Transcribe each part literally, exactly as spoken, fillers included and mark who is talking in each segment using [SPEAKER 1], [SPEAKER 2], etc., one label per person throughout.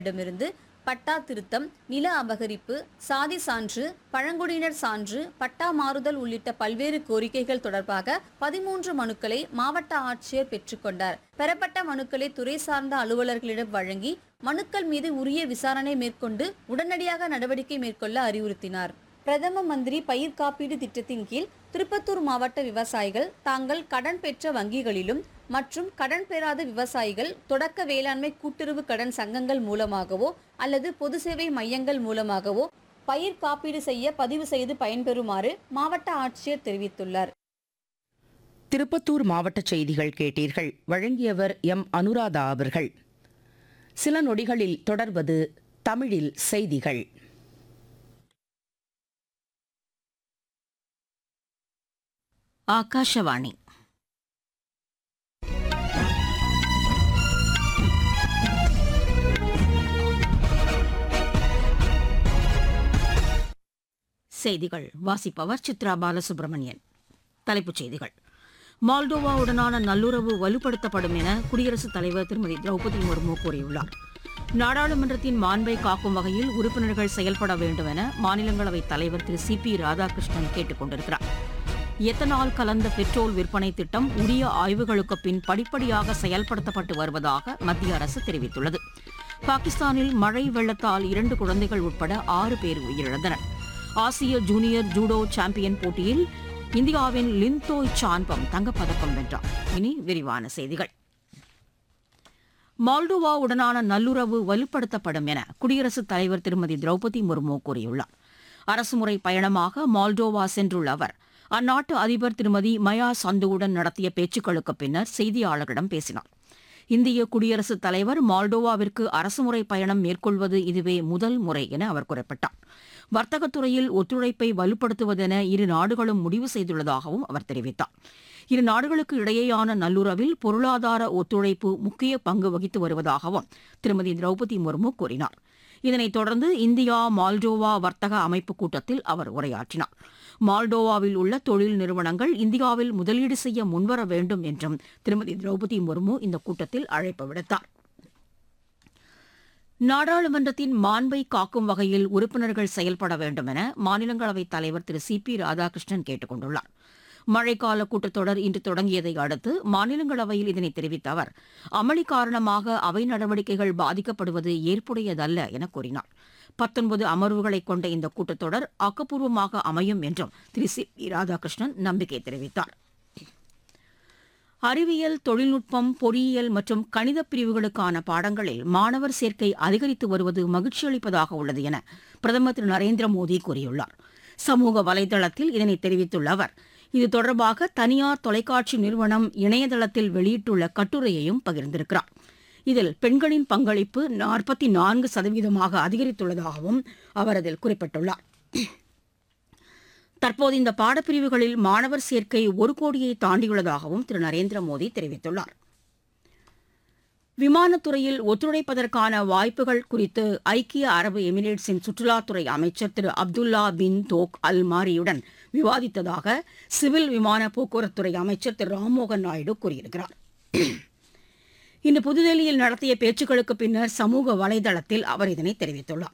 [SPEAKER 1] இடமிருந்து பட்டா திருத்தம், நில அபகரிப்பு, சாதி சான்று, பழங்குடியினர் சான்று, பட்டா மாறுதல் உள்ளிட்ட பல்வேறு கோரிக்கைகள் தொடர்பாக பதிமூன்று மனுக்களை மாவட்ட ஆட்சியர் பெற்றுக்கொண்டார். பெறப்பட்ட மனுக்களை துறை சார்ந்த அலுவலர்களிடம் வழங்கி மனுக்கள் மீது உரிய விசாரணை மேற்கொண்டு உடனடியாக நடவடிக்கை மேற்கொள்ள அறிவுறுத்தினார். பிரதம மந்திரி பயிர் காப்பீடு திட்டத்தின் கீழ் திருப்பத்தூர் மாவட்ட விவசாயிகள் தாங்கள் கடன் பெற்ற வங்கிகளிலும் மற்றும் கடன் பெறாத விவசாயிகள் தொடக்க வேளாண்மை கூட்டுறவு கடன் சங்கங்கள் மூலமாகவோ அல்லது பொது சேவை மையங்கள் மூலமாகவோ பயிர் காப்பீடு செய்ய பதிவு செய்து பயன்பெறுமாறு மாவட்ட ஆட்சியர் தெரிவித்துள்ளார்.
[SPEAKER 2] திருப்பத்தூர் மாவட்ட செய்திகள் கேட்டீர்கள். வழங்கியவர் எம் அனுராதா அவர்கள். சில நொடிகளில் தொடர்வது தமிழில் செய்திகள்.
[SPEAKER 3] ஆகாஷவாணி. செய்திகள் வாசிப்பவர் சித்ரா பாலசுப்ரமணியன். தலைப்புச் செய்திகள். மால்டோவாவுடனான நல்லுறவு வலுப்படுத்தப்படும் என குடியரசுத் தலைவர் திருமதி திரௌபதி முர்மு கூறியுள்ளார். நாடாளுமன்றத்தின் மாண்பை காக்கும் வகையில் உறுப்பினர்கள் செயல்பட வேண்டும் என மாநிலங்களவைத் தலைவர் திரு சி பி ராதாகிருஷ்ணன் கேட்டுக் கொண்டிருக்கிறார். எத்தனால் கலந்த பெட்ரோல் விற்பனை திட்டம் உரிய ஆய்வுகளுக்கு பின் படிப்படியாக செயல்படுத்தப்பட்டு வருவதாக மத்திய அரசு தெரிவித்துள்ளது. பாகிஸ்தானில் மழை வெள்ளத்தால் இரண்டு குழந்தைகள் உட்பட ஆறு பேர் உயிரிழந்தனர். ஆசிய ஜூனியர் ஜூடோ சாம்பியன் போட்டியில் இந்தியாவின் லின்தோய் சான்பம் தங்கப்பதக்கம் வென்றார். இனி விரிவான செய்திகள். மால்டோவாவுடனான நல்லுறவு வலுப்படுத்தப்படும் என குடியரசுத் தலைவர் திருமதி திரௌபதி முர்மு கூறியுள்ளார். அரசுமுறை பயணமாக மால்டோவா சென்றுள்ள அவர் அந்நாட்டு அதிபர் திருமதி மயா சந்துவுடன் நடத்திய பேச்சுக்களுக்கு பின்னர் செய்தியாளர்களிடம் பேசினார். இந்திய குடியரசுத் தலைவர் மால்டோவாவிற்கு அரசுமுறை பயணம் மேற்கொள்வது இதுவே முதல் முறை என அவர் குறிப்பிட்டார். வர்த்தகத்துறையில் ஒத்துழைப்பை வலுப்படுத்துவதென இரு நாடுகளும் முடிவு செய்துள்ளதாகவும் அவர் தெரிவித்தார். இரு நாடுகளுக்கு இடையேயான நல்லுறவில் பொருளாதார ஒத்துழைப்பு முக்கிய பங்கு வகித்து வருவதாகவும் திருமதி திரௌபதி முர்மு கூறினார். இதனைத் தொடர்ந்து இந்தியா மால்டோவா வர்த்தக அமைப்பு கூட்டத்தில் அவர் உரையாற்றினார். மால்டோவாவில் உள்ள தொழில் நிறுவனங்கள் இந்தியாவில் முதலீடு செய்ய முன்வர வேண்டும் என்றும் திருமதி திரௌபதி முர்மு இந்த கூட்டத்தில் அழைப்பு விடுத்தார். நாடாளுமன்றத்தின் மாண்பை காக்கும் வகையில் உறுப்பினர்கள் செயல்பட வேண்டும் என மாநிலங்களவைத் தலைவர் திரு சி பி ராதாகிருஷ்ணன் கேட்டுக் கொண்டுள்ளார். மழைக்கால கூட்டத்தொடர் இன்று தொடங்கியதை அடுத்து மாநிலங்களவையில் இதனை தெரிவித்த அவர் அமளி காரணமாக அவை நடவடிக்கைகள் பாதிக்கப்படுவது ஏற்புடையதல்ல என கூறினார். பத்தொன்பது அமர்வுகளை கொண்ட இந்த கூட்டத்தொடர் ஆக்கப்பூர்வமாக அமையும் என்றும் திரு சி பி ராதாகிருஷ்ணன் நம்பிக்கை தெரிவித்தார். அறிவியல், தொழில்நுட்பம், பொறியியல் மற்றும் கணித பிரிவுகளுக்கான பாடங்களில் மாணவர் சேர்க்கை அதிகரித்து வருவது மகிழ்ச்சி அளிப்பதாக உள்ளது என பிரதமர் திரு நரேந்திர மோடி கூறியுள்ளார். சமூக வலைதளத்தில் இதனை தெரிவித்துள்ள அவர் இது தொடர்பாக தனியார் தொலைக்காட்சி நிறுவனம் இணையதளத்தில் வெளியிட்டுள்ள கட்டுரையையும் பகிர்ந்திருக்கிறார். இதில் பெண்களின் பங்களிப்பு நாற்பத்தி நான்கு சதவீதமாக அதிகரித்துள்ளதாகவும் அவர் அதில் குறிப்பிட்டுள்ளார். தற்போது இந்த பாடப்பிரிவுகளில் மாணவர் சேர்க்கை ஒரு கோடியை தாண்டியுள்ளதாகவும் திரு நரேந்திர மோடி தெரிவித்துள்ளார். விமானத்துறையில் ஒத்துழைப்பதற்கான வாய்ப்புகள் குறித்து ஐக்கிய அரபு எமிரேட்ஸின் சுற்றுலாத்துறை அமைச்சர் திரு அப்துல்லா பின் தோக் அல் மாரியுடன் விவாதித்ததாக சிவில் விமான போக்குவரத்துறை அமைச்சர் திரு ராம்மோகன் நாயுடு கூறியிருக்கிறார். இன்று புதுதில்லியில் நடத்திய பேச்சுக்களுக்கு பின்னர் சமூக வலைதளத்தில் அவர் இதனை தெரிவித்துள்ளார்.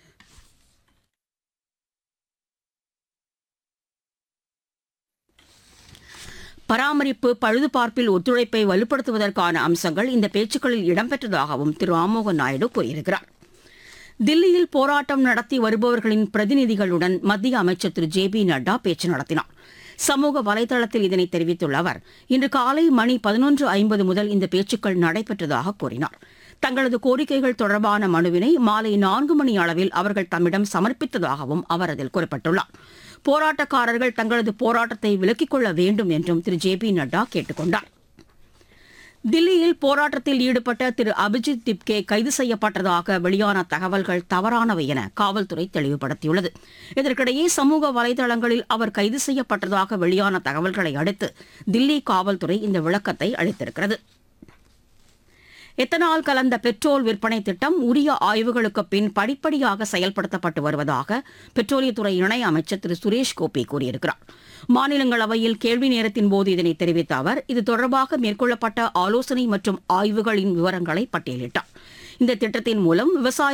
[SPEAKER 3] பராமரிப்பு, பழுதுபார்ப்பில் ஒத்துழைப்பை வலுப்படுத்துவதற்கான அம்சங்கள் இந்த பேச்சுக்களில் இடம்பெற்றதாகவும் திரு ராம்மோகன் நாயுடு கூறியிருக்கிறார். தில்லியில் போராட்டம் நடத்தி வருபவர்களின் பிரதிநிதிகளுடன் மத்திய அமைச்சர் திரு ஜே பி நட்டா பேச்சு நடத்தினார். சமூக வலைதளத்தில் இதனை தெரிவித்துள்ள அவர் இன்று காலை மணி பதினொன்று ஐம்பது முதல் இந்த பேச்சுக்கள் நடைபெற்றதாக கூறினார். தங்களது கோரிக்கைகள் தொடர்பான மனுவினை மாலை நான்கு மணி அளவில் அவர்கள் தம்மிடம் சமர்ப்பித்ததாகவும் அவர் அதில் குறிப்பிட்டுள்ளார். போராட்டக்காரர்கள் தங்களது போராட்டத்தை விலக்கிக் கொள்ள வேண்டும் என்றும் திரு ஜே பி நட்டா கேட்டுக் கொண்டார். தில்லியில் போராட்டத்தில் ஈடுபட்ட திரு அபிஜித் திப்கே கைது செய்யப்பட்டதாக வெளியான தகவல்கள் தவறானவை என காவல்துறை தெளிவுபடுத்தியுள்ளது. இதற்கிடையே சமூக வலைதளங்களில் அவர் கைது செய்யப்பட்டதாக வெளியான தகவல்களை அடுத்து தில்லி காவல்துறை இந்த விளக்கத்தை அளித்திருக்கிறது. எத்தனால் கலந்த பெட்ரோல் விற்பனை திட்டம் உரிய ஆய்வுகளுக்கு பின் படிப்படியாக செயல்படுத்தப்பட்டு வருவதாக பெட்ரோலியத்துறை இணை அமைச்சர் திரு சுரேஷ் கோபி கூறியிருக்கிறார். மாநிலங்களவையில் கேள்வி நேரத்தின் போது இதனை தெரிவித்த அவர் இது தொடர்பாக மேற்கொள்ளப்பட்ட ஆலோசனை மற்றும் ஆய்வுகளின் விவரங்களை பட்டியலிட்டார். இந்த திட்டத்தின் மூலம் விவசாய